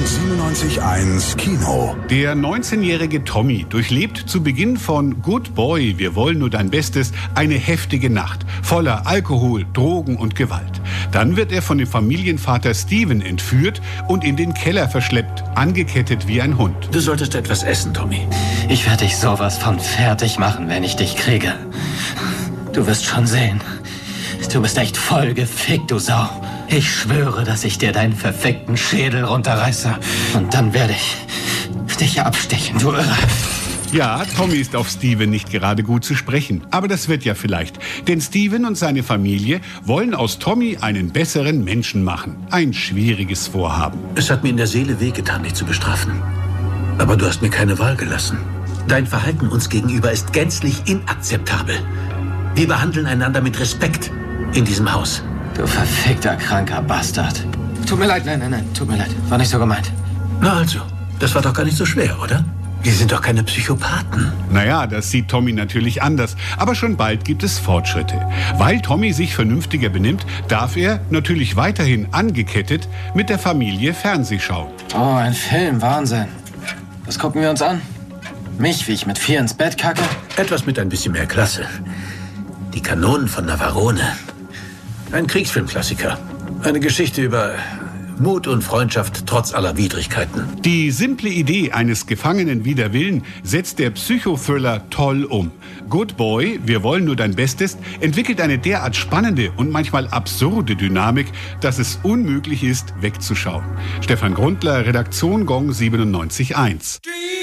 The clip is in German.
und 97.1 Kino. Der 19-jährige Tommy durchlebt zu Beginn von Good Boy, wir wollen nur dein Bestes, eine heftige Nacht, voller Alkohol, Drogen und Gewalt. Dann wird er von dem Familienvater Steven entführt und in den Keller verschleppt, angekettet wie ein Hund. Du solltest etwas essen, Tommy. Ich werde dich sowas von fertig machen, wenn ich dich kriege. Du wirst schon sehen. Du bist echt voll gefickt, du Sau. Ich schwöre, dass ich dir deinen verfickten Schädel runterreiße. Und dann werde ich dich abstechen, du Irre. Ja, Tommy ist auf Steven nicht gerade gut zu sprechen. Aber das wird ja vielleicht. Denn Steven und seine Familie wollen aus Tommy einen besseren Menschen machen. Ein schwieriges Vorhaben. Es hat mir in der Seele wehgetan, dich zu bestrafen. Aber du hast mir keine Wahl gelassen. Dein Verhalten uns gegenüber ist gänzlich inakzeptabel. Wir behandeln einander mit Respekt in diesem Haus. Du verfickter, kranker Bastard. Tut mir leid, nein, tut mir leid. War nicht so gemeint. Na also, das war doch gar nicht so schwer, oder? Wir sind doch keine Psychopathen. Naja, das sieht Tommy natürlich anders. Aber schon bald gibt es Fortschritte. Weil Tommy sich vernünftiger benimmt, darf er, natürlich weiterhin angekettet, mit der Familie Fernseh schauen. Oh, ein Film, Wahnsinn. Was gucken wir uns an? Mich, wie ich mit 4 ins Bett kacke? Etwas mit ein bisschen mehr Klasse. Die Kanonen von Navarone. Ein Kriegsfilmklassiker. Eine Geschichte über Mut und Freundschaft trotz aller Widrigkeiten. Die simple Idee eines Gefangenen wider Willen setzt der Psychothriller toll um. Good Boy, wir wollen nur dein Bestes, entwickelt eine derart spannende und manchmal absurde Dynamik, dass es unmöglich ist, wegzuschauen. Stefan Grundler, Redaktion Gong 97.1.